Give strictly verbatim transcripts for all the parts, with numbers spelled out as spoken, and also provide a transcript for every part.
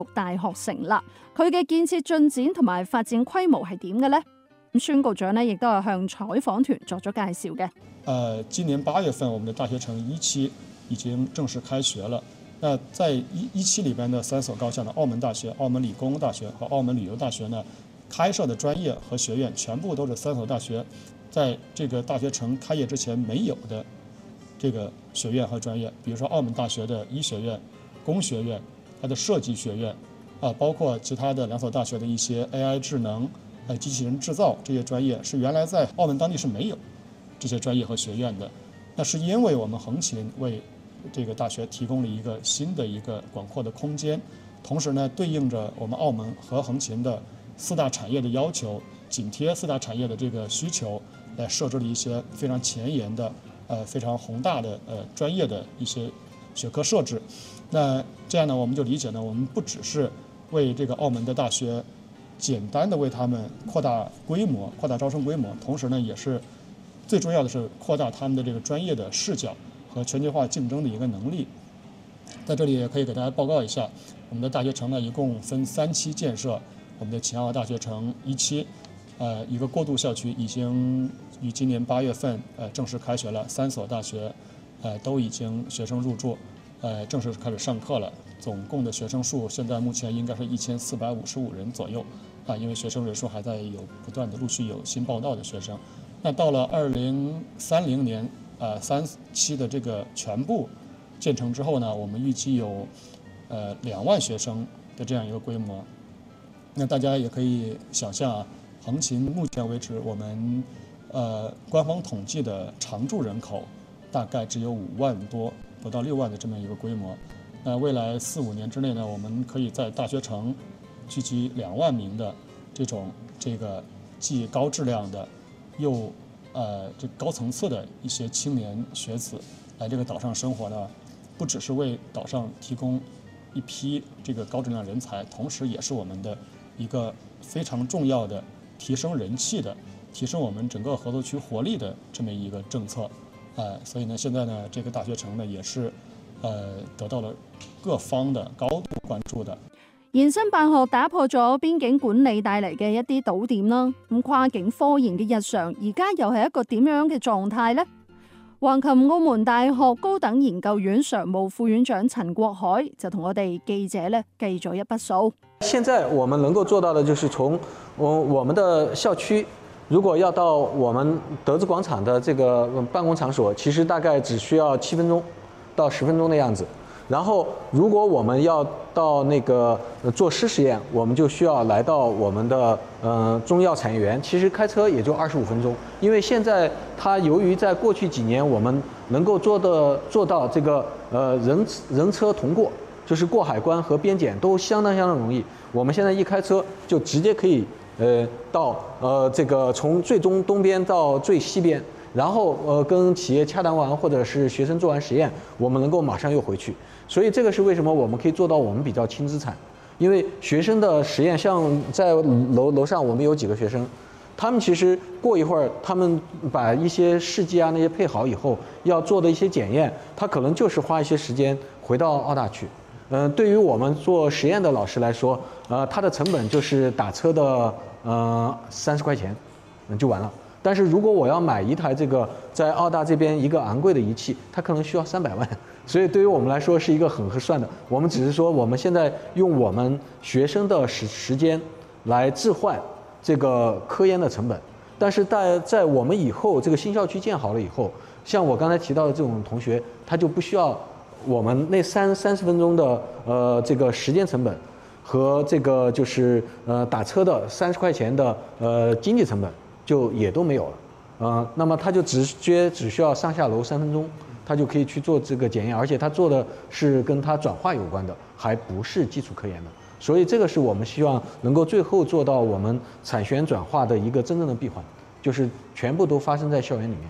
大學成立，佢嘅建設進展同埋發展規模係點嘅呢？咁孫局長呢亦都係向採訪團作咗介紹嘅。 呃，今年八月份，我們的大學城一期已經正式開學了。那在一一期裏邊的三所高校呢，澳門大學、澳門理工大學和澳門旅遊大學呢，開設的專業和學院全部都是三所大學在這個大學城開業之前沒有的這個學院和專業。比如說澳門大學的醫學院、工學院、它的設計學院啊，包括其他的兩所大學的一些 A I 智能、呃機器人製造這些專業，是原來在澳門當地是沒有這些專業和學院的。那是因為我們橫琴為這個大學提供了一個新的一個廣闊的空間，同時呢，對應着我們澳門和橫琴的四大產業的要求，緊貼四大產業的這個需求，來設置了一些非常前沿的、呃非常宏大的、呃專業的一些學科設置。那這樣呢，我們就理解呢，我們不只是為這個澳門的大學簡單的為他們擴大規模、擴大招生規模，同時呢，也是最重要的是擴大他們的這個專業的視角和全球化競爭的一個能力。在這裡也可以給大家報告一下，我們的大學城呢，一共分三期建設。我們的秦澳大學城一期，呃，一個過渡校區已經於今年八月份，呃，正式開學了。三所大學，呃，都已經學生入住，呃，正式開始上課了。總共的學生數現在目前應該是一千四百五十五人左右，啊，因為學生人數還在有不斷的陸續有新報到的學生。那到了二零三零年，呃，三期的這個全部建成之後呢，我們預計有，呃，兩萬學生的這樣一個規模。那大家也可以想象啊，橫琴目前為止，我們，呃，官方統計的常住人口大概只有五萬多，不到六萬的這麼一個規模。那未來四五年之內呢，我們可以在大學城聚集兩萬名的這種這個既高質量的又呃這高層次的一些青年學子來這個島上生活呢，不只是為島上提供一批這個高質量人才，同時也是我們的一個非常重要的提升人氣的、提升我們整個合作區活力的這麼一個政策。呃，所以呢，現在呢，這個大學城呢也是呃得到了各方的高度關注的。 延伸辦學打破咗邊境管理帶嚟嘅一啲堵點啦，咁跨境科研嘅日常而家又係一個點樣嘅狀態呢？橫琴澳門大學高等研究院常務副院長陳國海就同我哋記者咧計咗一筆數。 現在我們能夠做到的，就是從我我們的校區，如果要到我們德智廣場的這個辦公場所，其實大概只需要七分鐘到十分鐘的樣子。然後，如果我們要到那個做濕實驗，我們就需要來到我們的呃中藥產業園，其實開車也就二十五分鐘。因為現在它由於在過去幾年我們能夠做的做到這個呃人人車同過，就是過海關和邊檢都相當相當容易。我們現在一開車就直接可以呃到呃這個從最東東邊到最西邊。然後呃跟企業洽談完或者是學生做完實驗，我們能夠馬上又回去。所以這個是為什麼我們可以做到我們比較輕資產，因為學生的實驗，像在樓樓上我們有幾個學生，他們其實過一會兒，他們把一些試劑啊那些配好以後，要做的一些檢驗，他可能就是花一些時間回到澳大去。嗯、呃，對於我們做實驗的老師來說，呃，它的成本就是打車的呃三十塊錢，嗯就完了。但是如果我要買一台這個在澳大這邊一個昂貴的儀器，它可能需要三百萬，所以對於我們來說是一個很合算的。我們只是說我們現在用我們學生的時時間來置換這個科研的成本，但是在在我們以後這個新校區建好了以後，像我剛才提到的這種同學，他就不需要我們那三三十分鐘的呃這個時間成本和這個就是呃打車的三十塊錢的呃經濟成本。就也都沒有了，呃，那麼他就直接只需要上下樓三分鐘，他就可以去做這個檢驗，而且他做的是跟他轉化有關的，還不是基礎科研的，所以這個是我們希望能夠最後做到我們產學研轉化的一個真正的閉環，就是全部都發生在校園裡面。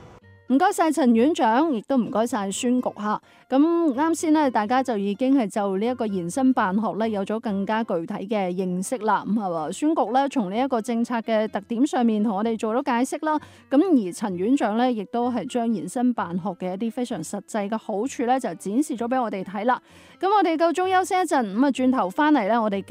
唔該晒陳院長，亦都唔該晒孫局嚇。咁啱先咧，大家就已經係就呢一個延伸辦學咧有咗更加具體嘅認識啦。咁係嘛，孫局咧從呢一個政策嘅特點上面同我哋做咗解釋啦。咁而陳院長咧亦都係將延伸辦學嘅一啲非常實際嘅好處咧就展示咗俾我哋睇啦。咁我哋夠鐘休息一陣，咁啊轉頭翻嚟咧，我哋